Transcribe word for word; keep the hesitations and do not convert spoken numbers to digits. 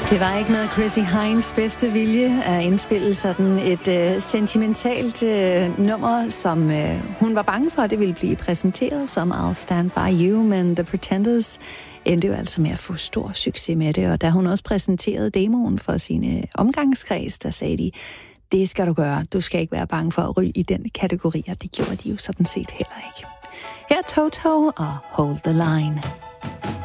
Det var ikke med Chrissy Hines bedste vilje at indspille sådan et øh, sentimentalt øh, nummer, som øh, hun var bange for, at det ville blive præsenteret som I'll Stand By You, men The Pretenders endte jo altså med at få stor succes med det, og da hun også præsenterede demoen for sine omgangskreds, der sagde de, det skal du gøre, du skal ikke være bange for at ryge i den kategori, og det gjorde de jo sådan set heller ikke. Her er Toto og Hold the Line.